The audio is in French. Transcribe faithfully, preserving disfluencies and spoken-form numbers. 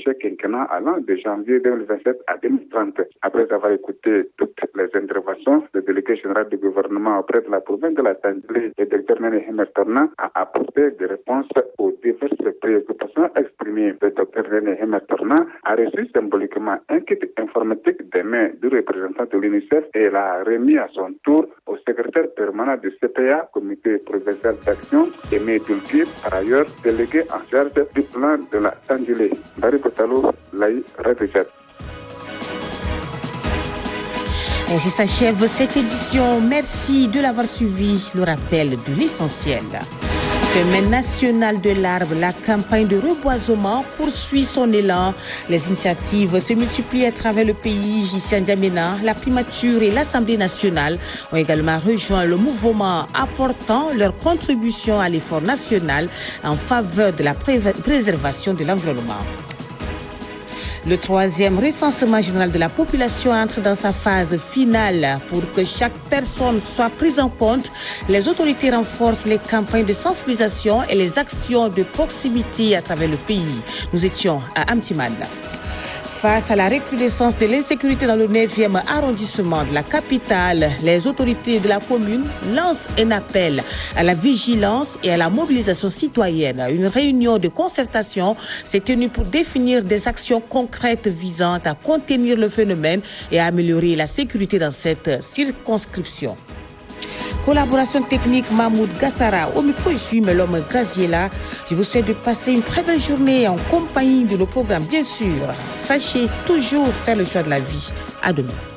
projet quinquennat allant de janvier deux mille vingt-sept à deux mille trente. Après avoir écouté toutes les interventions, le délégué général du gouvernement auprès de la province de la Tandjili, le docteur Nene Hemertorna, a apporté des réponses aux diverses préoccupations exprimées. Le docteur Nene Hemertorna a reçu symboliquement un kit informatique des mains du représentant de l'UNICEF et l'a remis à son tour au secrétaire permanent du C P A, Comité provincial d'action, et Médulkir, par ailleurs délégué en charge du plan de la Tandjili. Barry Kotalo, Laï, Redichat. Ainsi s'achève cette édition. Merci de l'avoir suivi. Le rappel de l'essentiel. Semaine nationale de l'arbre, la campagne de reboisement poursuit son élan. Les initiatives se multiplient à travers le pays. Ici à N'Djamena, la primature et l'Assemblée nationale ont également rejoint le mouvement, apportant leur contribution à l'effort national en faveur de la pré- préservation de l'environnement. Le troisième recensement général de la population entre dans sa phase finale. Pour que chaque personne soit prise en compte, les autorités renforcent les campagnes de sensibilisation et les actions de proximité à travers le pays. Nous étions à Amtiman. Face à la recrudescence de l'insécurité dans le neuvième arrondissement de la capitale, les autorités de la commune lancent un appel à la vigilance et à la mobilisation citoyenne. Une réunion de concertation s'est tenue pour définir des actions concrètes visant à contenir le phénomène et à améliorer la sécurité dans cette circonscription. Collaboration technique Mahmoud Gassara. Au micro, je suis Melom Graziella. Je vous souhaite de passer une très belle journée en compagnie de nos programmes, bien sûr. Sachez toujours faire le choix de la vie. À demain.